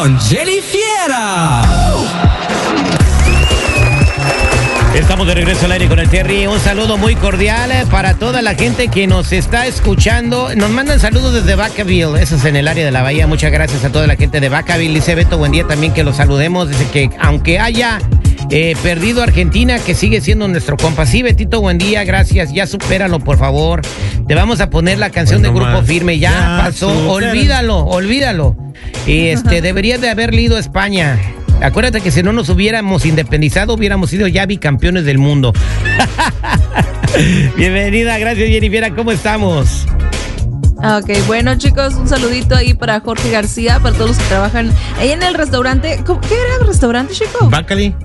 con Jenny Fiera. Estamos de regreso al aire con el Terry. Un saludo muy cordial para toda la gente que nos está escuchando. Nos mandan saludos desde Vacaville, eso es en el área de la Bahía. Muchas gracias a toda la gente de Vacaville. Dice Beto, buen día también, que los saludemos. Dice que aunque haya perdido Argentina, que sigue siendo nuestro compa. Sí, Betito, buen día, gracias. Ya supéralo, por favor. Te vamos a poner la canción de Grupo Firme. Ya pasó, olvídalo. Deberías de haber leído España. Acuérdate que si no nos hubiéramos independizado, hubiéramos sido ya bicampeones del mundo. Bienvenida, gracias, Jennifer. ¿Cómo estamos? Ok, bueno, chicos, un saludito ahí para Jorge García, para todos los que trabajan ahí en el restaurante. ¿Qué era el restaurante, chico? Bacalí.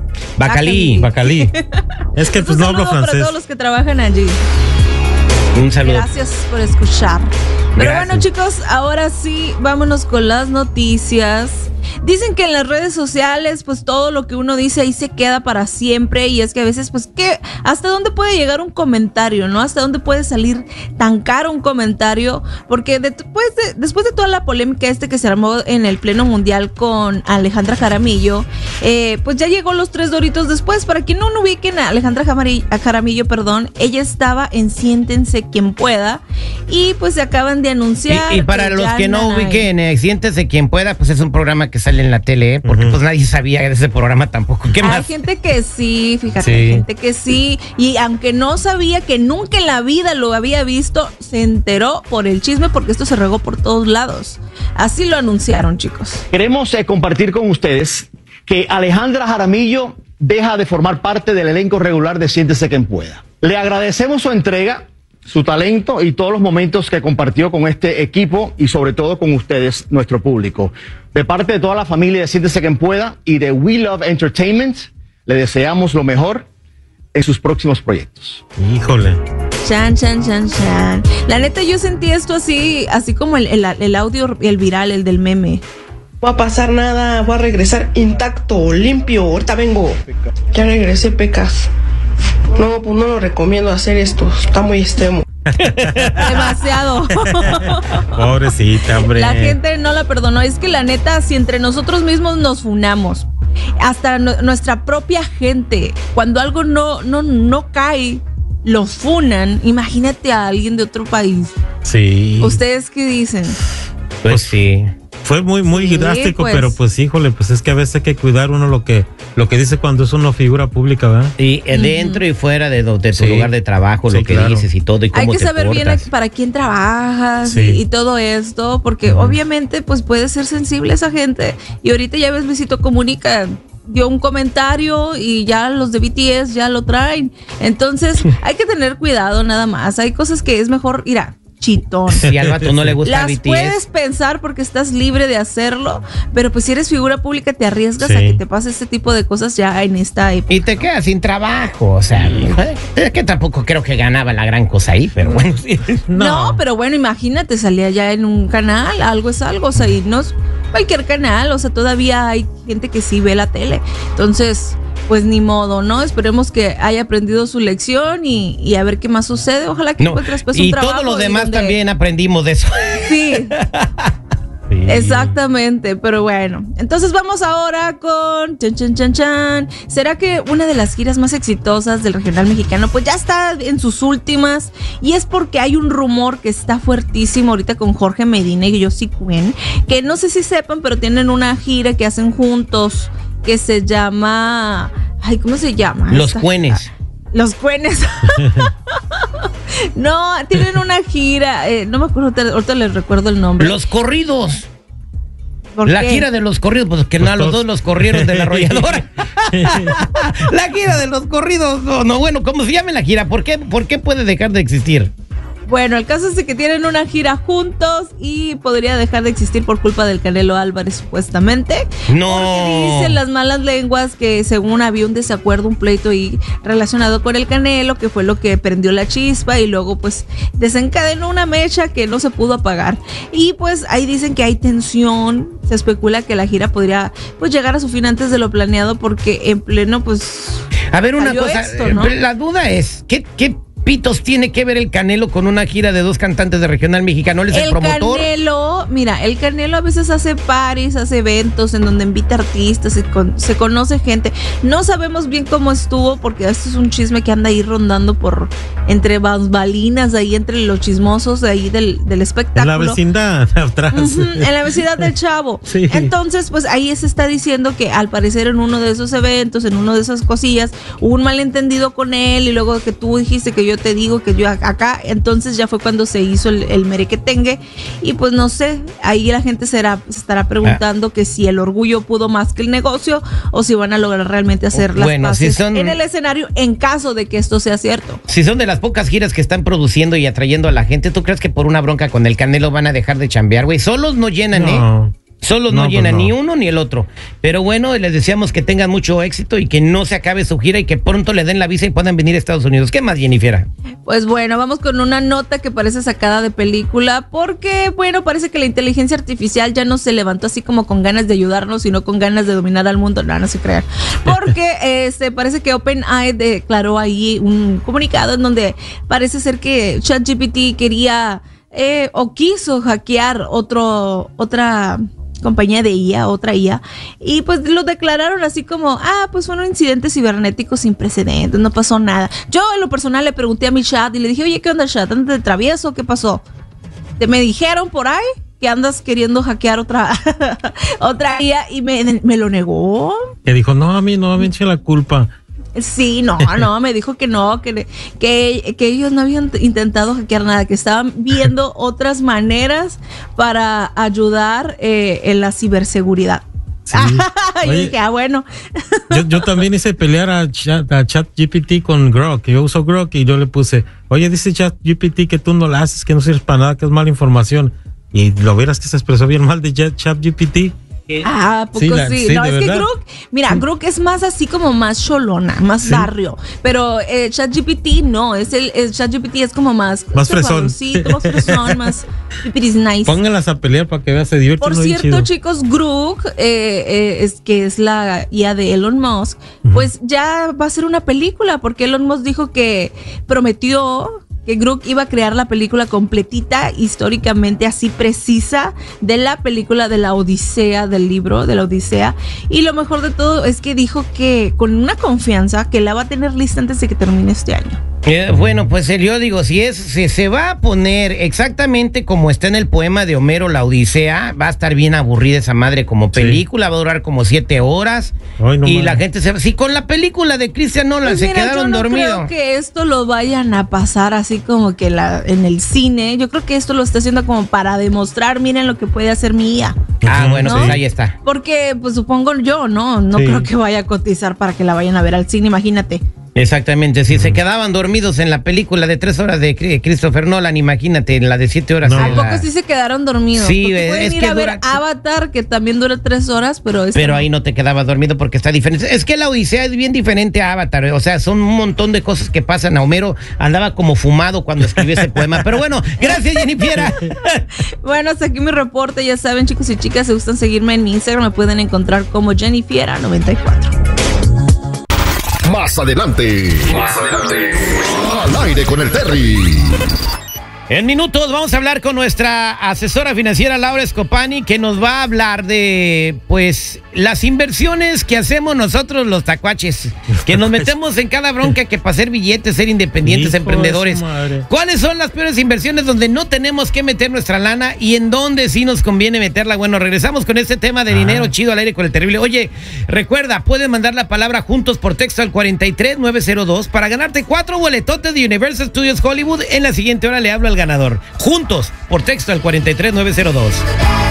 Es que pues no hablo francés. Para todos los que trabajan allí. Un saludo. Gracias por escuchar. Pero Gracias. bueno, chicos, ahora sí, vámonos con las noticias. Dicen que en las redes sociales, pues todo lo que uno dice ahí se queda para siempre. Y es que a veces, pues, ¿hasta dónde puede llegar un comentario, no? ¿Hasta dónde puede salir tan caro un comentario? Porque después de toda la polémica que se armó en el Pleno Mundial con Alejandra Jaramillo, pues ya llegó los 3 doritos después. Para quien no ubiquen a Alejandra Jaramillo, ella estaba en Siéntense Quien Pueda. Y pues se acaban de anunciar. Y para los que no ubiquen, Siéntese Quien Pueda, pues es un programa que sale en la tele, porque pues nadie sabía de ese programa tampoco. ¿Qué más? Hay gente que sí, fíjate, Sí. Hay gente que sí, y aunque no sabía, que nunca en la vida lo había visto, se enteró por el chisme, porque esto se regó por todos lados. Así lo anunciaron, chicos. Queremos compartir con ustedes que Alejandra Jaramillo deja de formar parte del elenco regular de Siéntese Quien Pueda. Le agradecemos su entrega, su talento y todos los momentos que compartió con este equipo y sobre todo con ustedes, nuestro público. De parte de toda la familia de Siéntese Quien Pueda y de We Love Entertainment, le deseamos lo mejor en sus próximos proyectos. Híjole. Chan. La neta, yo sentí esto así como el audio, el viral, el del meme. No va a pasar nada, voy a regresar intacto, limpio, ahorita vengo. Ya regresé, Pecas. No, pues no lo recomiendo hacer esto, está muy extremo. Demasiado. Pobrecita, hombre. La gente no la perdonó. Es que la neta, si entre nosotros mismos nos funamos, hasta nuestra propia gente, cuando algo no cae, lo funan. Imagínate a alguien de otro país. Sí. ¿Ustedes qué dicen? Pues sí. Fue muy Sí, drástico, pues. pero pues híjole, pues es que a veces hay que cuidar uno lo que dice cuando es una figura pública, ¿verdad? Y dentro y fuera de tu Sí. lugar de trabajo, Sí, lo que claro. dices y todo, y cómo Hay que te saber bien portas. para quién trabajas Sí. y todo esto, porque obviamente pues puede ser sensible esa gente. Y ahorita ya ves, Luisito Comunica dio un comentario y ya los de BTS ya lo traen. Entonces hay que tener cuidado nada más. Hay cosas que es mejor ir a chitón. Si al vato no le gusta Las BTS. puedes pensar porque estás libre de hacerlo, pero pues si eres figura pública te arriesgas Sí. a que te pase este tipo de cosas ya en esta época. Y te quedas sin trabajo, o sea, es que tampoco creo que ganaba la gran cosa ahí, pero bueno, sí. No, pero bueno, imagínate, salía ya en un canal, algo es algo, o sea, y no es cualquier canal, o sea, todavía hay gente que sí ve la tele. Entonces, pues ni modo, ¿no? Esperemos que haya aprendido su lección y a ver qué más sucede. Ojalá que No, encuentres pues un y trabajo. todo lo demás donde- también aprendimos de eso. Sí, Sí. exactamente, pero bueno. Entonces vamos ahora con chan. ¿Será que una de las giras más exitosas del regional mexicano pues ya está en sus últimas? Y es porque hay un rumor que está fuertísimo ahorita con Jorge Medina y Yossi Cuen, que no sé si sepan, pero tienen una gira que hacen juntos que se llama... Ay, ¿cómo se llama? Los Cuenes. Los Cuenes. No, tienen una gira, no me acuerdo, ahorita les recuerdo el nombre. Los corridos. ¿Por La qué? gira de los corridos, pues que Pues no, los todos. dos los corrieron de la arrolladora. La gira de los corridos, no, bueno, ¿cómo se llama la gira? ¿Por qué puede dejar de existir? Bueno, el caso es de que tienen una gira juntos y podría dejar de existir por culpa del Canelo Álvarez, supuestamente. No. Porque dicen las malas lenguas que según había un desacuerdo, un pleito ahí relacionado con el Canelo, que fue lo que prendió la chispa y luego pues desencadenó una mecha que no se pudo apagar. Y pues ahí dicen que hay tensión, se especula que la gira podría pues llegar a su fin antes de lo planeado porque en pleno pues... A ver, una Salió cosa, esto, ¿no? la duda es, ¿qué pitos tiene que ver el Canelo con una gira de 2 cantantes de regional mexicano? ¿Él es el promotor? El Canelo a veces hace paris, hace eventos en donde invita artistas, se conoce gente. No sabemos bien cómo estuvo, porque esto es un chisme que anda ahí rondando por entre bambalinas, ahí entre los chismosos de ahí del espectáculo. En la vecindad atrás. En la vecindad del Chavo. Sí. Entonces, pues ahí se está diciendo que al parecer en uno de esos eventos, en uno de esas cosillas, hubo un malentendido con él, y luego que tú dijiste que yo te digo que yo acá, entonces ya fue cuando se hizo el merequetengue. Y pues no sé, ahí la gente se estará preguntando que si el orgullo pudo más que el negocio, o si van a lograr realmente hacer las paces en el escenario en caso de que esto sea cierto. Si son de las pocas giras que están produciendo y atrayendo a la gente, ¿tú crees que por una bronca con el Canelo van a dejar de chambear, güey? Solos no llenan, No. Solos no llenan, ni uno ni el otro. Pero bueno, les deseamos que tengan mucho éxito y que no se acabe su gira y que pronto le den la visa y puedan venir a Estados Unidos. ¿Qué más, Jennifer? Pues bueno, vamos con una nota que parece sacada de película, porque bueno, parece que la inteligencia artificial ya no se levantó así como con ganas de ayudarnos, sino con ganas de dominar al mundo. No se crean. Porque parece que OpenAI declaró ahí un comunicado en donde parece ser que ChatGPT quería o quiso hackear otra compañía de IA, otra IA, y pues lo declararon así como, pues fue un incidente cibernético sin precedentes, no pasó nada. Yo en lo personal le pregunté a mi chat y le dije, oye, ¿qué onda, chat? ¿Andas de travieso? ¿Qué pasó? Me dijeron por ahí que andas queriendo hackear otra IA, y me lo negó. Que dijo, no, a mí no me eche la culpa. Sí, no, me dijo que no, que ellos no habían intentado hackear nada, que estaban viendo otras maneras para ayudar en la ciberseguridad. Sí. Y dije, bueno. Yo también hice pelear a ChatGPT con Grok. Yo uso Grok y yo le puse, oye, dice ChatGPT que tú no la haces, que no sirves para nada, que es mala información. Y lo vieras que se expresó bien mal de ChatGPT. Poco sí. No, es que Grok es más así como más cholona, más barrio. Pero ChatGPT no, ChatGPT es como más fresón. Más fresón, más pipiris nice. Pónganlas a pelear para que vean, se divierten. Por cierto, chicos, Grok, que es la IA de Elon Musk, pues ya va a ser una película, porque Elon Musk dijo que prometió que Grok iba a crear la película completita, históricamente así precisa, de la película de la Odisea, del libro de la Odisea. Y lo mejor de todo es que dijo que con una confianza que la va a tener lista antes de que termine este año. Bueno, pues yo digo, si se va a poner exactamente como está en el poema de Homero, la Odisea, va a estar bien aburrida esa madre como película, va a durar como 7 horas. Ay, no, y man. La gente si con la película de Christian Nolan se quedaron dormidos. Yo no creo que esto lo vayan a pasar así como que en el cine. Yo creo que esto lo está haciendo como para demostrar, miren lo que puede hacer mi IA. Bueno, ¿no? Pues ahí está. Porque, pues supongo yo, no creo que vaya a cotizar para que la vayan a ver al cine, imagínate. Exactamente, si se quedaban dormidos en la película de 3 horas de Christopher Nolan, imagínate en la de 7 horas. ¿A poco sí se quedaron dormidos? Sí, pueden ir a ver Avatar, que también dura 3 horas, pero ahí no te quedabas dormido porque está diferente. Es que la Odisea es bien diferente a Avatar, o sea, son un montón de cosas que pasan. A Homero andaba como fumado cuando escribió ese poema, pero bueno, gracias, Jennifer. Bueno, hasta aquí mi reporte, ya saben, chicos y chicas, si gustan seguirme en mi Instagram, me pueden encontrar como Jennifer94. Más adelante. Al aire con el Terry. En minutos vamos a hablar con nuestra asesora financiera Laura Scopani, que nos va a hablar de, pues, las inversiones que hacemos nosotros los tacuaches, que nos metemos en cada bronca que para hacer billetes, ser independientes, emprendedores. ¿Cuáles son las peores inversiones donde no tenemos que meter nuestra lana y en donde sí nos conviene meterla? Bueno, regresamos con este tema de dinero chido al aire con el terrible. Oye, recuerda, puedes mandar la palabra juntos por texto al 43902 para ganarte 4 boletotes de Universal Studios Hollywood. En la siguiente hora le hablo al ganador. Juntos por texto al 43902.